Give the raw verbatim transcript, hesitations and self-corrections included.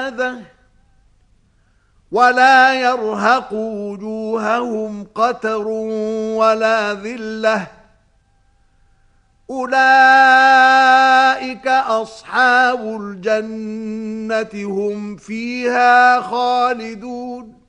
مفازة ولا يرهق وجوههم قتر ولا ذلة أولئك أصحاب الجنة هم فيها خالدون